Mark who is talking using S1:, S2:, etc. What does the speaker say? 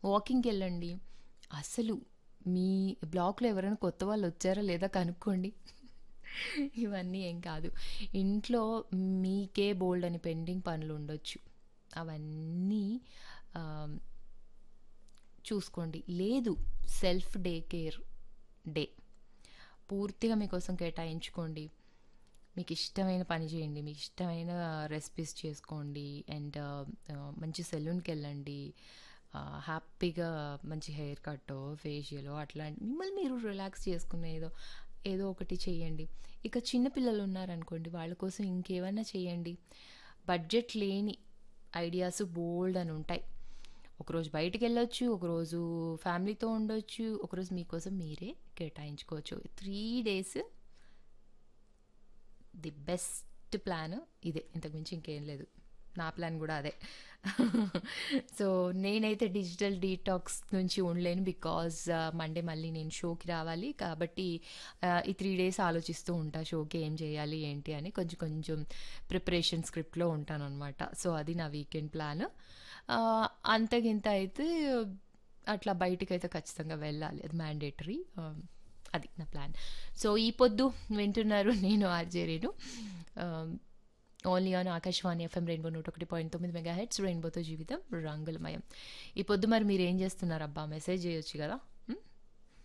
S1: వాకింగ్‌కెళ్ళండి. అసలు మీ బ్లాక్‌లో ఎవరైనా కొత్త వాళ్ళొచ్చారా లేదా కనుక్కోండి. ఇవన్నీ ఏం కాదు. ఇంట్లో మీకే బోలెడన్ని పెండింగ్ పనులుండొచ్చు. అవన్నీ ఆహ్, చూసుకోండి. లేదు, సెల్ఫ్ డే కేర్ డే. పూర్తిగా మీకోసం కేటాయించుకోండి. మీకు ఇష్టమైన పని చేయండి. మీకు ఇష్టమైన రెసిపీస్ చేసుకోండి. అండ్ మంచి సెలూన్‌కి వెళ్ళండి. హ్యాపీగా మంచి హెయిర్ కట్టో ఫేషియలో అట్లాంటి మిమ్మల్ని మీరు రిలాక్స్ చేసుకునే ఏదో ఏదో ఒకటి చేయండి. ఇక చిన్న పిల్లలు ఉన్నారనుకోండి, వాళ్ళ కోసం ఇంకేమైనా చేయండి. బడ్జెట్ లేని ఐడియాస్ బోల్డ్ అని ఉంటాయి. ఒకరోజు బయటికి వెళ్ళొచ్చు, ఒకరోజు ఫ్యామిలీతో ఉండొచ్చు, ఒకరోజు మీకోసం మీరే కేటాయించుకోవచ్చు. 3 days ది బెస్ట్ ప్లాన్ ఇదే, ఇంతకుమించి ఇంకేం లేదు. నా ప్లాన్ కూడా అదే. సో నేనైతే డిజిటల్ డీటాక్స్ నుంచి ఉండలేను, బికాజ్ మండే మళ్ళీ నేను షోకి రావాలి కాబట్టి ఈ 3 days ఆలోచిస్తూ ఉంటా షోకి ఏం చేయాలి ఏంటి అని, కొంచెం కొంచెం ప్రిపరేషన్ స్క్రిప్ట్లో ఉంటాను అనమాట. సో అది నా వీకెండ్ ప్లాన్. అంతకింత అయితే అట్లా బయటికైతే ఖచ్చితంగా వెళ్ళాలి, అది మ్యాండేటరీ. అది నా ప్లాన్. సో ఈ పొద్దు వింటున్నారు నేను RJ Renu, only on Akashvani FM rainbow 101.9 mega heads, రెయిన్బోతో జీవితం రంగులమయం. ఈ పొద్దు మరి మీరు ఏం చేస్తున్నారు అబ్బా, మెసేజ్ చేయొచ్చు కదా.